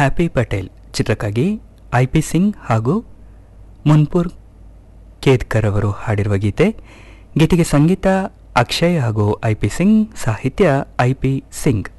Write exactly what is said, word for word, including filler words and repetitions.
Happy Patel ಚಿತ್ರಕ್ಕಾಗಿ I P Singh ಹಾಗೂ ಮುನ್ಪುರ್ ಕೇದ್ಕರ್ ಅವರು ಹಾಡಿರುವ ಗೀತೆ. ಗೀತೆಗೆ ಸಂಗೀತ ಅಕ್ಷಯ್ ಹಾಗೂ ಐ ಪಿ ಸಿಂಗ್, ಸಾಹಿತ್ಯ ಐ ಪಿ ಸಿಂಗ್.